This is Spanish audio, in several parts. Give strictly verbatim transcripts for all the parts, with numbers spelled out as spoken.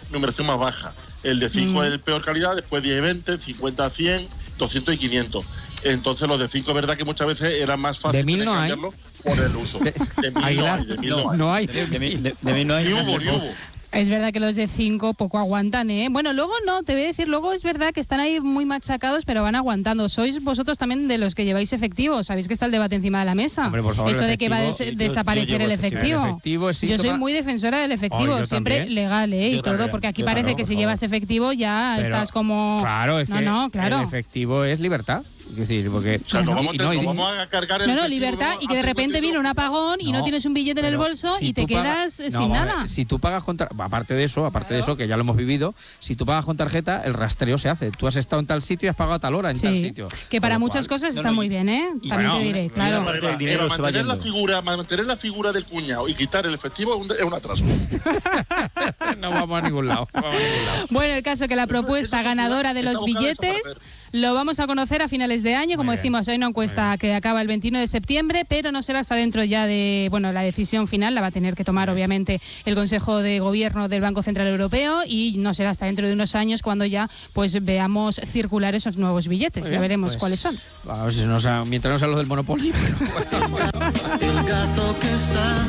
numeración más baja. El de cinco Mm. es el peor calidad, después diez y veinte, cincuenta a cien, doscientos y quinientos. Entonces los de cinco es verdad que muchas veces era más fácil ¿De mil no hay? cambiarlo por el uso. De, de mil Aguilar, no hay, de mil no, no, hay. no hay. De, de, de, de mí no hay. Ni hubo, ni hubo. Es verdad que los de cinco poco aguantan, ¿eh? Bueno, luego no, te voy a decir, luego es verdad que están ahí muy machacados, pero van aguantando. ¿Sois vosotros también de los que lleváis efectivo? ¿Sabéis que está el debate encima de la mesa? Hombre, por favor, Eso el de que va a des- efectivo, yo- desaparecer yo llevo el efectivo. efectivo. El efectivo es Yo soy síntoma- muy defensora del efectivo, Oh, yo siempre también. legal, ¿eh? Yo Y todo, también, porque aquí yo parece también, que por si favor. llevas efectivo ya Pero- estás como... Claro, es no, que no, claro. el efectivo es libertad. Es decir, porque... O sea, nos y- vamos, y a- no, y- nos vamos a cargar el No, no, efectivo, libertad vamos y que de a hacer repente efectivo. viene un apagón y no No, tienes un billete en el pero bolso si y te tú pagas- quedas eh, no, sin vamos a nada. ver, si tú pagas con tar- aparte de eso, aparte de eso, que ya lo hemos vivido, si tú pagas con tarjeta, el rastreo se hace. Tú has estado en tal sitio y has pagado a tal hora en tal Sí, sitio. que para Con lo muchas cual- cosas no, está no, muy y- bien, ¿eh? y También bueno, te diré, y claro. la parte del Eh, dinero se va mantener la yendo. figura, mantener la figura del cuñado y quitar el efectivo es un, es un atraso. no vamos a ningún lado. no vamos a ningún lado. Bueno, el caso que la propuesta eso es ganadora una- de los está buscada billetes desaparecer. lo vamos a conocer a finales de año, como Muy bien, decimos, hay una encuesta que acaba el veintiuno de septiembre, pero no será hasta dentro ya de, bueno, la decisión final la va a tener que tomar obviamente el Consejo de Gobierno del Banco Central Europeo y no será hasta dentro de unos años cuando ya pues veamos circular esos nuevos billetes, Muy ya bien, veremos pues, cuáles son. A ver si no sea- mientras no sea los del Monopoly. El gato que está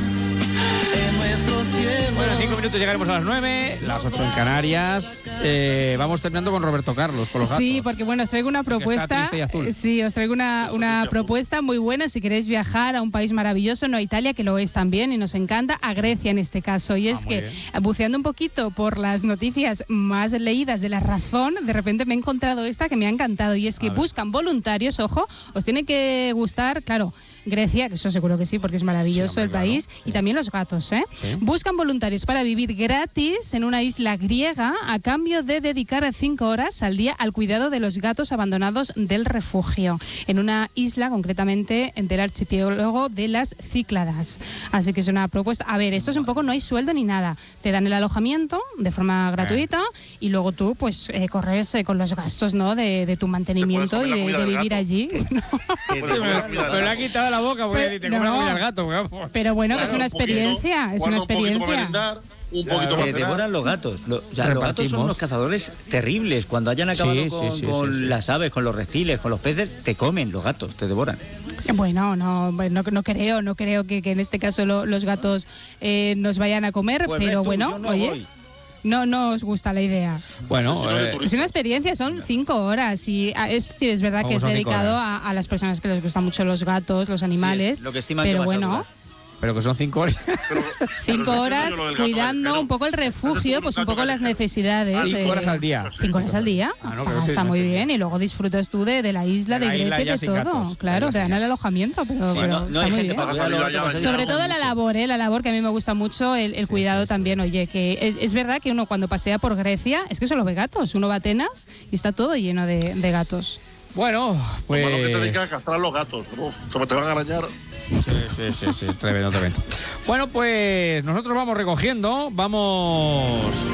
en nuestro cielo. Bueno, en cinco minutos llegaremos a las nueve, las ocho en Canarias. Eh, vamos terminando con Roberto Carlos, con los gatos. Sí, porque bueno, os traigo una Porque está propuesta. triste y azul. eh, Sí, os traigo una, una propuesta muy buena si queréis viajar a un país maravilloso, no a Italia, que lo es también y nos encanta, a Grecia en este caso. Y es muy que, bien. buceando un poquito por las noticias más leídas de La Razón, de repente me he encontrado esta que me ha encantado. Y es que buscan voluntarios, ojo, os tiene que gustar, claro, Grecia, que eso seguro que sí, porque es maravilloso Sí, hombre, el país, claro, y también los gatos, ¿eh? Sí. Buscan voluntarios para vivir gratis en una isla griega a cambio de dedicar cinco horas al día al cuidado de los gatos abandonados del refugio, en una isla concretamente del archipiélago de las Cícladas. Así que es una propuesta. A ver, esto es un poco, no hay sueldo ni nada. Te dan el alojamiento de forma gratuita y luego tú pues eh, corres eh, con los gastos, ¿no? de, de tu mantenimiento y comer la de, comida de del vivir gato. allí. Pues, pues, mira, Me lo ha quitado la boca porque Pero- te come la no. comida al gato. vamos. Pero bueno, que es claro, una un poquito, experiencia, es una guarda un poquito para experiencia. merendar, un Claro, poquito Que para cenar. devoran los gatos. Lo- o sea, los gatos son Repartimos. unos cazadores terribles. Cuando hayan acabado Sí, con, sí, sí, con sí, sí. las aves, con los reptiles, con los peces, te comen los gatos, te devoran. Bueno, no, no, no creo, no creo que, que en este caso lo- los gatos eh, nos vayan a comer, Pues ves pero tú, bueno, yo no oye, voy. no, no os gusta la idea. Bueno, Sí, sí, no de eh, turismo. Es una experiencia, son cinco horas y ah, es, sí, es verdad ¿Cómo que es son cinco dedicado horas? a, a las personas que les gustan mucho los gatos, los animales, lo que estiman que pero vas a bueno, durar. pero que son cinco horas. Pero- pero cinco no horas entiendo yo lo del gato cuidando callejero. un poco el refugio, pues un poco las necesidades. Ah, cinco eh, horas al día. Cinco horas al día, Ah, no, está, pero sí, está no muy entiendo. bien y luego disfrutas tú de, de la isla, De de, la isla Grecia ya y de sin todo. gatos. Claro, Ya te dan sin el alojamiento, pero, Sí, pero no, no está hay muy gente bien. para cuidar a los Vas a salir gatos. allá, así Sobre que todo la mucho. labor, ¿eh? La labor que a mí me gusta mucho, el, el cuidado sí, sí. también, oye, que es, es verdad que uno cuando pasea por Grecia es que solo ve gatos, uno va a Atenas y está todo lleno de, de gatos. Bueno, Lo pues... malo que te dedicas a castrar los gatos. Uf, se te van a arañar. Sí, sí, sí, sí, tremendo, tremendo. Bueno, pues nosotros vamos recogiendo, vamos...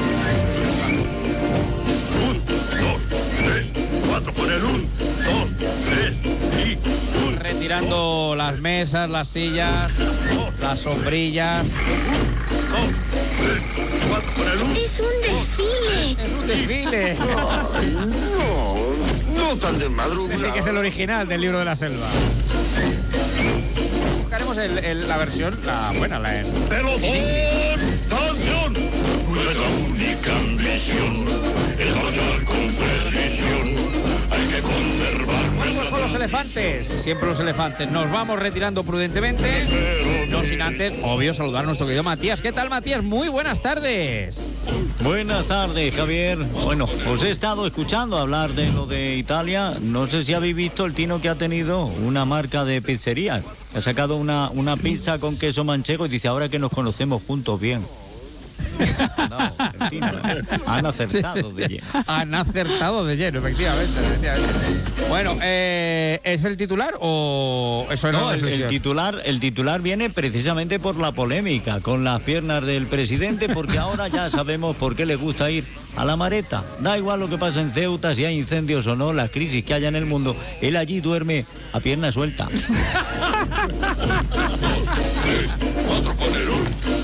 Un, dos, tres, cuatro. Con el un, dos, tres y un. retirando las mesas, las sillas, las sombrillas. Dos, tres, cuatro. Con el un. Es un desfile. Es un desfile. No, no tan de madrugada. Ese que es el original del libro de la selva. Buscaremos el- el- la versión, la buena, la en... Pelotón, canción. Nuestra única ambición es marchar con precisión. Hay que conservar Bueno, pues con los elefantes, siempre los elefantes. Nos vamos retirando prudentemente, no sin antes, obvio, saludar a nuestro querido Matías. ¿Qué tal, Matías? Muy buenas tardes. Buenas tardes, Javier. Bueno, os he estado escuchando hablar de lo de Italia. No sé si habéis visto el tino que ha tenido una marca de pizzería. Ha sacado una, una pizza con queso manchego y dice, ahora que nos conocemos juntos bien. No, el tino, ¿eh? Han acertado Sí, sí. de lleno. Han acertado de lleno, efectivamente. efectivamente. Bueno, eh, ¿es el titular o eso era No, una el, el reflexión? titular, el titular viene precisamente por la polémica con las piernas del presidente, porque ahora ya sabemos por qué le gusta ir a la Mareta. Da igual lo que pasa en Ceuta, si hay incendios o no, las crisis que haya en el mundo, él allí duerme a pierna suelta. tres, cuatro. Con el un.